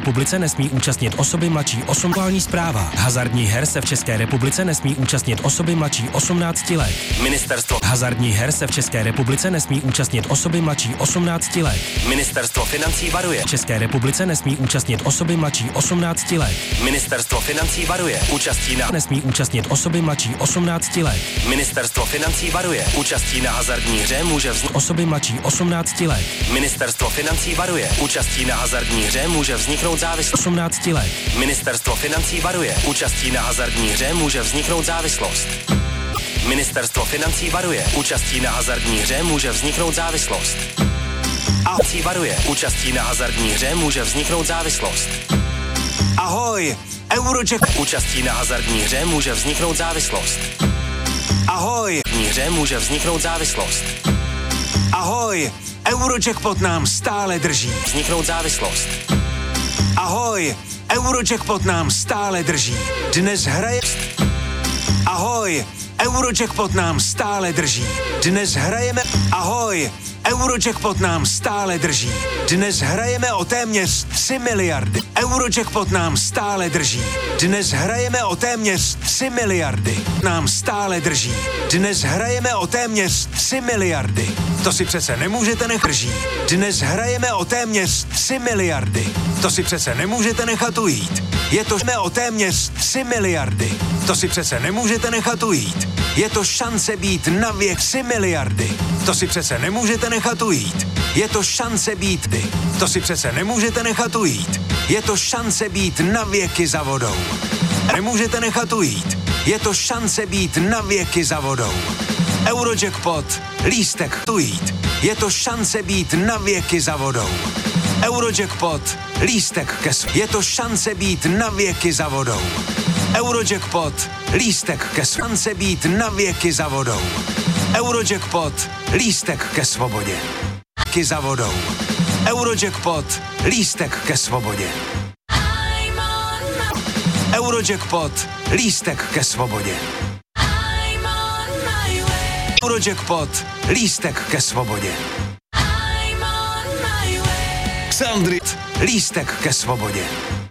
republice nesmí účastnit osoby mladší 18. Zpráva. Hazardních her se v České republice nesmí účastnit osoby mladší 18 let. Ministerstvo hazardních her se v České republice nesmí účastnit osoby mladší 18 let. Ministerstvo financí varuje. V České republice nesmí účastnit osoby mladší 18 let. Ministerstvo financí varuje. Účastí na nesmí účastnit osoby mladší 18 let. Ministerstvo financí varuje. Účastí na hazardní hře může vzniknout osoby mladší 18 let. Ministerstvo financí varuje. Účastí na hazardní hře může vzniknout závislost 18 let. Ministerstvo financí varuje. Účastí na hazardní hře může vzniknout závislost. Ministerstvo financí varuje. Účastí na hazardní hře může vzniknout závislost. A varuje. Účastí na hazardní hře může vzniknout závislost. Ahoj, Eurojackpot. Účastí na hazardní hře může vzniknout závislost. Ahoj, v hře může vzniknout závislost. Ahoj, Eurojackpot nám stále drží. Vzniknout závislost. Ahoj, Eurojackpot nám stále drží. Dnes hraje... Ahoj, Eurojackpot nám stále drží. Dnes hrajeme... Ahoj, Eurojackpot nám stále drží. Dnes hrajeme o téměř 3 miliardy. Eurojackpot nám stále drží. Dnes hrajeme o téměř 3 miliardy. Nám stále drží. Dnes hrajeme o téměř 3 miliardy. To si přece nemůžete nechat drží. Dnes hrajeme o téměř 3 miliardy. To si přece nemůžete nechat ujít. Je to o téměř 3 miliardy. To si přece nemůžete nechat ujít. Je to šance být na věk 3 miliardy. To si přece nemůžete nechat ujít. Je to šance být ty. To si přece nemůžete nechat ujít. Je to šance být na věky za vodou. Nemůžete nechat ujít. Je to šance být na věky za vodou. Eurojackpot, lístek ujít. Je to šance být na věky za vodou. Eurojackpot, lístek ke je to šance být na věky za vodou. Eurojackpot, lístek ke šance být na věky za vodou. Eurojackpot, lístek ke svobodě. Věky za vodou. Eurojackpot, lístek ke svobodě. Eurojackpot, lístek ke svobodě. Eurojackpot, lístek ke svobodě. Xandrit, lístek ke svobodě.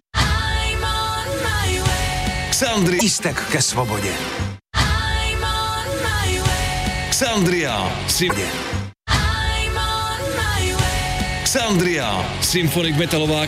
Xandri, lístek ke svobodě. Xandria, Xandria, symfonik metalová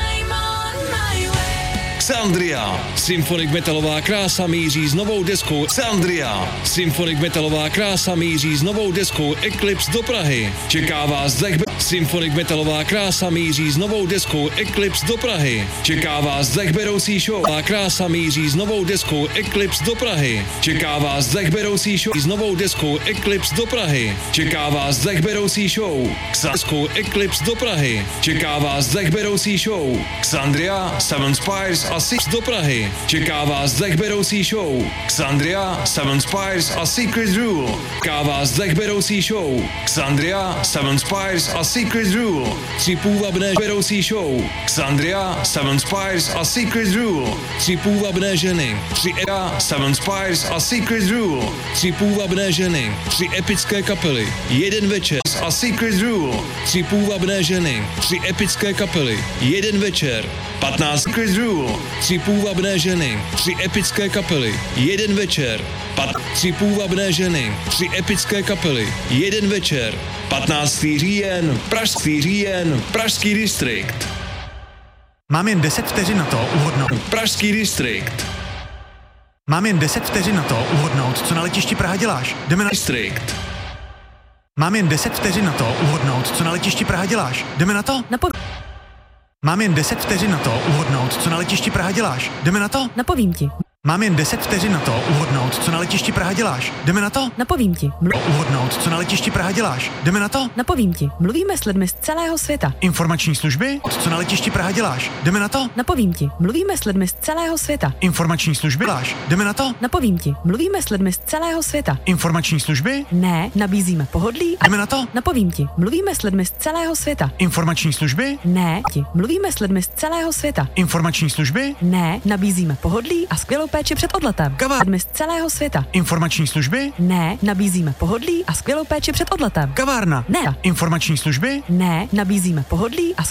Xandria, symfonik metalová krása míří s novou deskou Xandria, symfonik metalová krása míří s novou deskou Eclipse do Prahy. Čeká vás Zech symfonik metalová krása míří s novou deskou Eclipse do Prahy. Čeká vás zechberoucí show. A krása míří s novou deskou Eclipse do Prahy. Čeká vás zechberoucí show s novou deskou Eclipse do Prahy. Čeká vás zechberoucí show. Deskou Eclipse do Prahy. Čeká vás zechberoucí show. Xandria, Seven Spires a Six do Prahy. Čeká vás zechberoucí show. Xandria, Seven Spires a Secret Rule. Čeká vás zechberoucí show. Xandria, Seven Spires a Secret Rule. 3 půvabné beroucí show. Xandria, Seven Spires a Secret Rule. 3 půvabné ženy. 3 Seven Spires a Secret Rule. 3 půvabné ženy. 3 epické kapely. 1 večer a Secret Rule. 3 půvabné ženy. 3 epické kapely. 1 večer. 15 Secret Rule. 3 půvabné ženy. 3 epické kapely. 1 večer. 3 půvabné ženy. 3 epické kapely. 1 večer. 15. říjen, Pražský říjen, Pražský distrikt. Mám jen 10 vteřin na to uhodnout. Pražský distrikt. Mám jen 10 vteřin na to uhodnout, co na letišti Praha děláš. Jdeme na distrikt. Mám jen 10 vteřin na to uhodnout, co na letišti Praha děláš. Jdeme na to? Mám jen 10 vteřin na to uhodnout, co na letišti Praha děláš. Jdeme na to? Napovím ti. Mám jen 10 vteřin na to uhodnout, co na letišti Praha děláš. Jdeme na to? Napovím ti. Uhodnout, co na letišti Praha děláš. Jdeme na to? Napovím ti. Mluvíme s lidmi z celého světa. Informační služby? Co na letišti Praha děláš. Jdeme na to? Napovím ti. Mluvíme s lidmi z celého světa. Informační služby? Děláš. Jdeme na to? Napovím ti. Mluvíme s lidmi z celého světa. Informační služby? Ne, nabízíme pohodlí. Jdeme na to? Napovím ti. Mluvíme s lidmi z celého světa. Informační služby? Ne, ti. Mluvíme s lidmi z celého světa. Informační služby? Ne, nabízíme pohodlí a skvělou péči před odletem. Lidmi z celého světa. Informační služby? Ne, nabízíme pohodlí a skvělou péči před odletem. Kavárna? Ne. Informační služby? Ne, nabízíme pohodlí a